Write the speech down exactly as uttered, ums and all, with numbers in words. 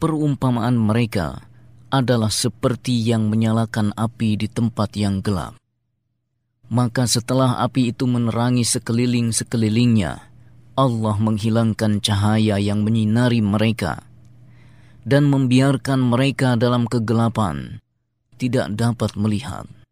perumpamaan mereka adalah seperti yang menyalakan api di tempat yang gelap. Maka setelah api itu menerangi sekeliling-sekelilingnya, Allah menghilangkan cahaya yang menyinari mereka dan membiarkan mereka dalam kegelapan, tidak dapat melihat.